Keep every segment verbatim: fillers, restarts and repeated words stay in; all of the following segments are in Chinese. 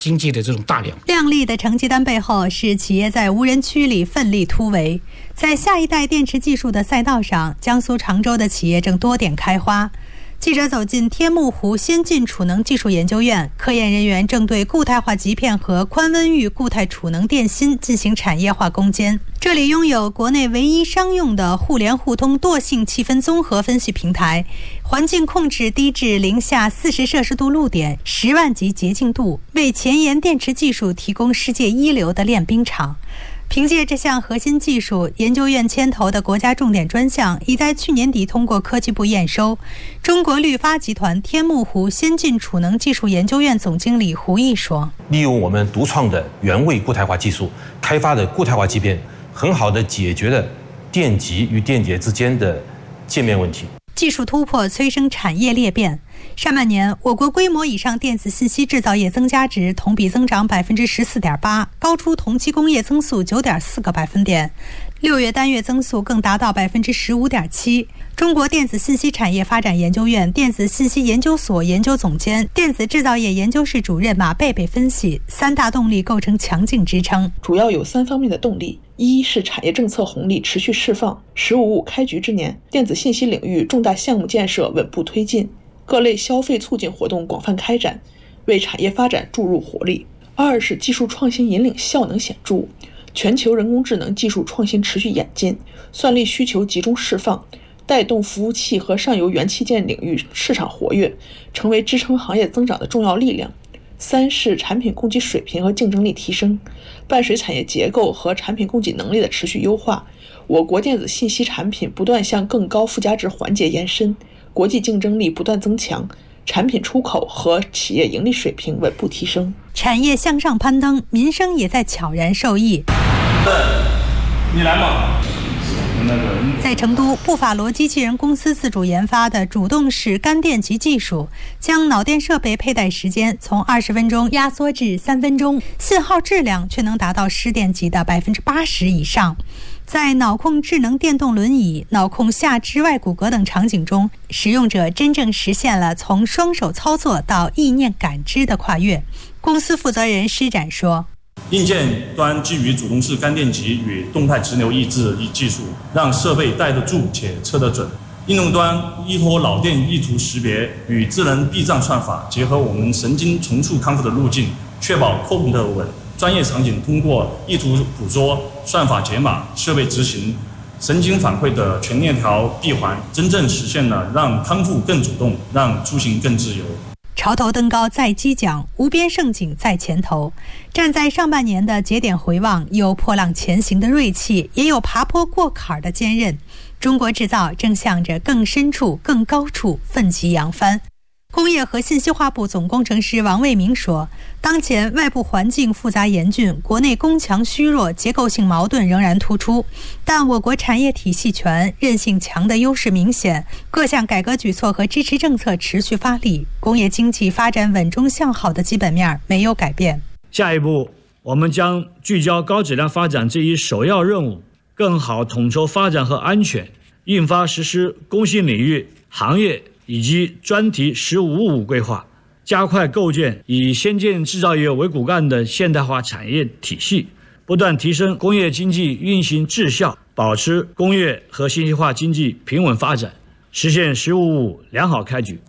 经济的这种大梁。 亮丽的成绩单背后是企业在无人区里奋力突围。在下一代电池技术的赛道上，江苏常州的企业正多点开花。记者走进天目湖先进储能技术研究院，科研人员正对固态化极片和宽温域固态储能电芯进行产业化攻坚。这里拥有国内唯一商用的互联互通惰性气氛综合分析平台，环境控制低至零下四十摄氏度露点，十万级洁净度，为前沿电池技术提供世界一流的炼冰场。凭借这项核心技术，研究院牵头的国家重点专项已在去年底通过科技部验收。中国绿发集团天目湖先进储能技术研究院总经理胡毅说：“ 利用我们独创的原位固态化技术开发的固态化极片，很好地解决了电极与电解之间的界面问题。” 技术突破催生产业裂变。上半年，我国规模以上电子信息制造业增加值同比增长百分之十四点八，高出同期工业增速九点四个百分点。六月单月增速更达到百分之十五点七。中国电子信息产业发展研究院电子信息研究所研究总监、电子制造业研究室主任马贝贝分析，三大动力构成强劲支撑， 主要有三方面的动力。一是产业政策红利持续释放，十五五开局之年，电子信息领域重大项目建设稳步推进，各类消费促进活动广泛开展，为产业发展注入活力。二是技术创新引领效能显著，全球人工智能技术创新持续演进，算力需求集中释放，带动服务器和上游元器件领域市场活跃，成为支撑行业增长的重要力量。三是产品供给水平和竞争力提升，伴随产业结构和产品供给能力的持续优化，我国电子信息产品不断向更高附加值环节延伸，国际竞争力不断增强，产品出口和企业盈利水平稳步提升， 产业向上攀登，民生也在悄然受益。 你来吗？ 在成都，布法罗机器人公司自主研发的主动式干电极技术，将脑电设备佩戴时间从二十分钟压缩至三分钟，信号质量却能达到失电极的百分之八十以上。在脑控智能电动轮椅、脑控下肢外骨骼等场景中，使用者真正实现了从双手操作到意念感知的跨越。公司负责人施展说：“ 硬件端基于主动式干电极与动态直流抑制技术，让设备带得住且测得准。应用端依托脑电意图识别与智能避障算法，结合我们神经重塑康复的路径，确保控得稳。专业场景通过意图捕捉、算法解码、设备执行、神经反馈的全链条闭环，真正实现了让康复更主动，让出行更自由。” 潮头登高在击桨，无边盛景在前头。站在上半年的节点回望，有破浪前行的锐气，也有爬坡过坎的坚韧。中国制造正向着更深处、更高处奋起扬帆。工业和信息化部总工程师王卫明说：“当前外部环境复杂严峻，国内工强虚弱，结构性矛盾仍然突出，但我国产业体系全、韧性强的优势明显，各项改革举措和支持政策持续发力，工业经济发展稳中向好的基本面没有改变。 下一步，我们将聚焦高质量发展这一首要任务，更好统筹发展和安全，印发实施工信领域、行业以及专题“十五五”规划，加快构建以先进制造业为骨干的现代化产业体系，不断提升工业经济运行质效，保持工业和信息化经济平稳发展，实现“十五五”良好开局。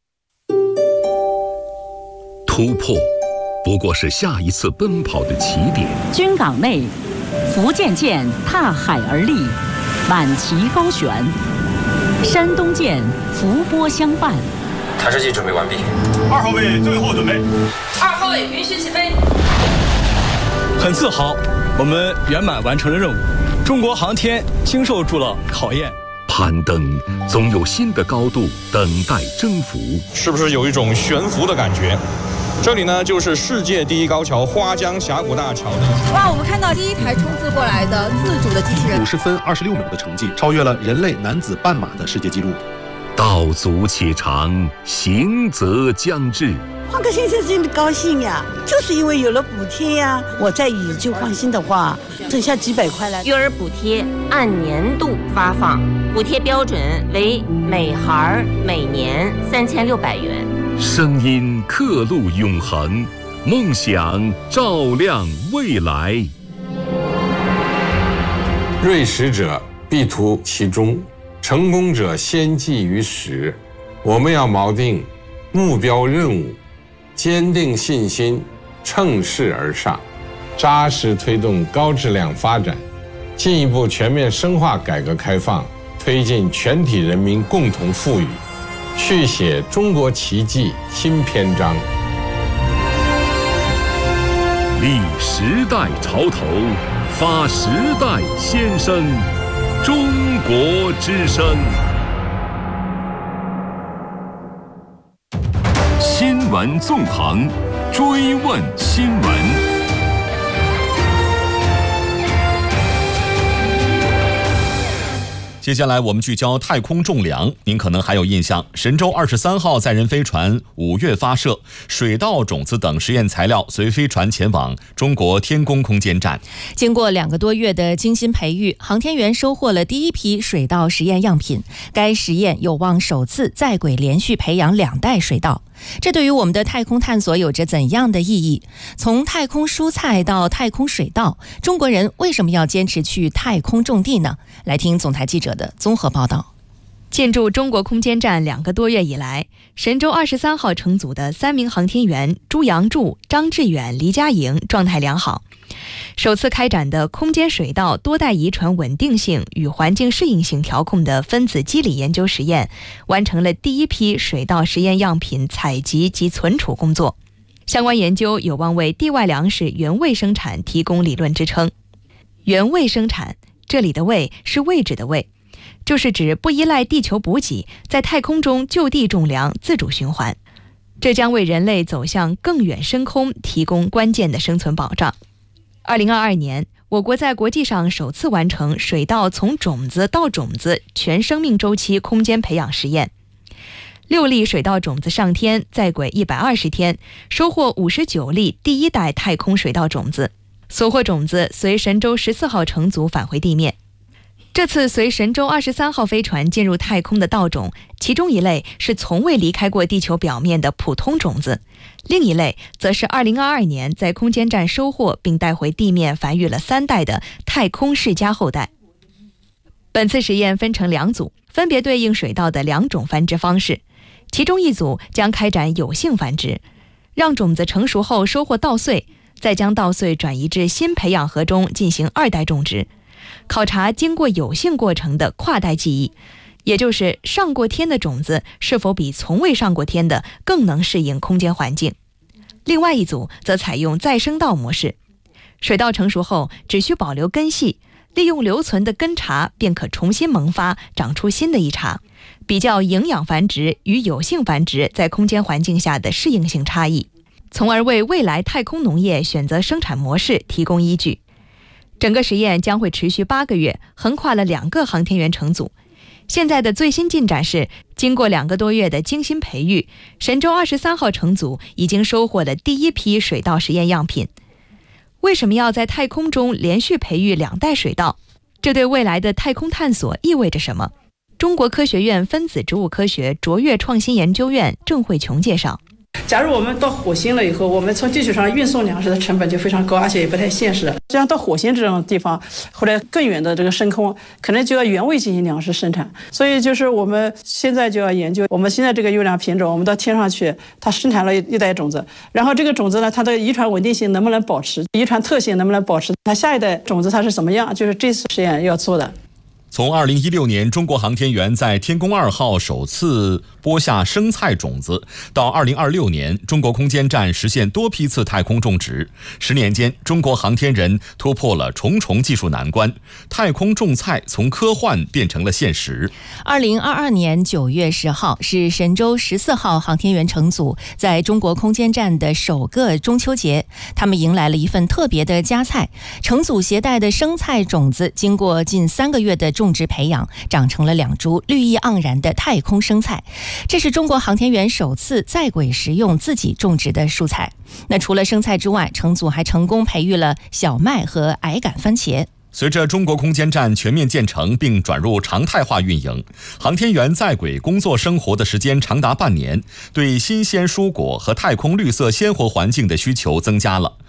突破不过是下一次奔跑的起点。 军港内，福建舰踏海而立，满旗高悬。山东舰伏波相伴。 探视器准备完毕。 二号位最后准备。 二号位允许起飞。 很自豪，我们圆满完成了任务。中国航天经受住了考验。 攀登总有新的高度等待征服。 是不是有一种悬浮的感觉？这里呢，就是世界第一高桥花江峡谷大桥。 哇，我们看到第一台冲刺过来的自主的机器人， 五十分二十六秒的成绩，超越了人类男子半马的世界纪录。 道阻且长，行则将至。 换个先生真的高兴呀，就是因为有了补贴呀。我再以旧换新的话，剩下几百块了。 育儿补贴按年度发放，补贴标准为每孩每年三千六百元。 声音刻录永恒， 梦想照亮未来。 锐实者必图其中，成功者先记于始。我们要锚定目标任务，坚定信心，乘势而上，扎实推动高质量发展，进一步全面深化改革开放，推进全体人民共同富裕，续写中国奇迹新篇章。 立时代潮头，发时代先声，中国之声。新闻纵横，追问新闻。 接下来我们聚焦太空种粮。您可能还有印象，神舟二十三号载人飞船五月发射，水稻、种子等实验材料随飞船前往中国天宫空间站。 经过两个多月的精心培育，航天员收获了第一批水稻实验样品。该实验有望首次在轨连续培养两代水稻。这对于我们的太空探索有着怎样的意义？从太空蔬菜到太空水稻，中国人为什么要坚持去太空种地呢？来听总台记者的综合报道。 进驻中国空间站两个多月以来，神舟二十三号乘组的三名航天员朱杨柱、张志远、黎佳莹状态良好。首次开展的空间水稻多代遗传稳定性与环境适应性调控的分子机理研究实验，完成了第一批水稻实验样品采集及存储工作。相关研究有望为地外粮食原位生产提供理论支撑。原位生产，这里的位是位置的位，就是指不依赖地球补给，在太空中就地种粮，自主循环。这将为人类走向更远深空提供关键的生存保障。二零二二年，我国在国际上首次完成水稻从种子到种子全生命周期空间培养实验。六粒水稻种子上天，在轨一百二十天，收获五十九粒第一代太空水稻种子。所获种子随神舟十四号乘组返回地面。这次随神舟二十三号飞船进入太空的稻种，其中一类是从未离开过地球表面的普通种子，另一类则是二零二二年在空间站收获并带回地面繁育了三代的太空世家后代。本次实验分成两组，分别对应水稻的两种繁殖方式，其中一组将开展有性繁殖，让种子成熟后收获稻穗，再将稻穗转移至新培养盒中进行二代种植，考察经过有性过程的跨代记忆，也就是上过天的种子是否比从未上过天的更能适应空间环境。另外一组则采用再生稻模式，水稻成熟后只需保留根系，利用留存的根茬便可重新萌发，长出新的一茬，比较营养繁殖与有性繁殖在空间环境下的适应性差异，从而为未来太空农业选择生产模式提供依据。整个实验将会持续八个月，横跨了两个航天员乘组。现在的最新进展是，经过两个多月的精心培育，神舟二十三号乘组已经收获了第一批水稻实验样品。为什么要在太空中连续培育两代水稻？这对未来的太空探索意味着什么？中国科学院分子植物科学卓越创新研究院郑慧琼介绍。 假如我们到火星了以后，我们从地球上运送粮食的成本就非常高，而且也不太现实。这样到火星这种地方，或者更远的这个深空，可能就要原位进行粮食生产。所以就是我们现在就要研究，我们现在这个优良品种，我们到天上去，它生产了一代种子，然后这个种子呢，它的遗传稳定性能不能保持，遗传特性能不能保持，它下一代种子它是怎么样，就是这次实验要做的。 从二零一六年中国航天员在天宫二号首次播下生菜种子，到二零二六年中国空间站实现多批次太空种植，十年间中国航天人突破了重重技术难关，太空种菜从科幻变成了现实。 二零二二年九月十号是神舟十四号航天员乘组在中国空间站的首个中秋节，他们迎来了一份特别的佳菜，乘组携带的生菜种子经过近三个月的种植培养，长成了两株绿意盎然的太空生菜。这是中国航天员首次在轨食用自己种植的蔬菜。那除了生菜之外，乘组还成功培育了小麦和矮杆番茄。 随着中国空间站全面建成并转入常态化运营，航天员在轨工作生活的时间长达半年，对新鲜蔬果和太空绿色鲜活环境的需求增加了。